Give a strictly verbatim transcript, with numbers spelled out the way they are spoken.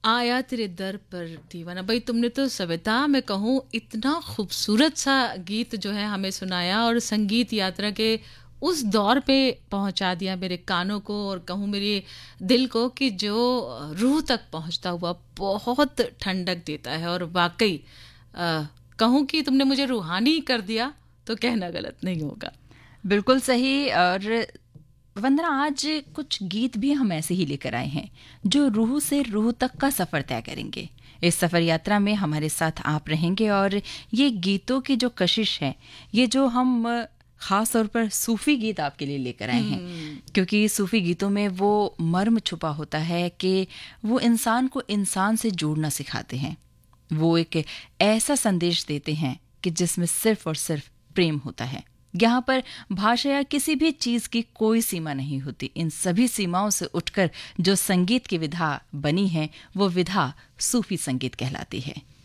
आया तेरे दर पर दीवाना। भाई तुमने तो सविता, मैं कहूँ इतना खूबसूरत सा गीत जो है हमें सुनाया और संगीत यात्रा के उस दौर पे पहुंचा दिया मेरे कानों को और कहूँ मेरे दिल को कि जो रूह तक पहुंचता हुआ बहुत ठंडक देता है। और वाकई अ, कहूँ कि तुमने मुझे रूहानी कर दिया तो कहना गलत नहीं होगा। बिल्कुल सही। और वंदना, आज कुछ गीत भी हम ऐसे ही लेकर आए हैं जो रूह से रूह तक का सफर तय करेंगे। इस सफर यात्रा में हमारे साथ आप रहेंगे और ये गीतों की जो कशिश है, ये जो हम अ, खास तौर पर सूफी गीत आपके लिए लेकर आए हैं, क्योंकि सूफी गीतों में वो मर्म छुपा होता है कि वो इंसान को इंसान से जोड़ना सिखाते हैं। वो एक ऐसा संदेश देते हैं कि जिसमें सिर्फ और सिर्फ प्रेम होता है। यहाँ पर भाषा या किसी भी चीज की कोई सीमा नहीं होती। इन सभी सीमाओं से उठकर जो संगीत की विधा बनी है, वो विधा सूफी संगीत कहलाती है।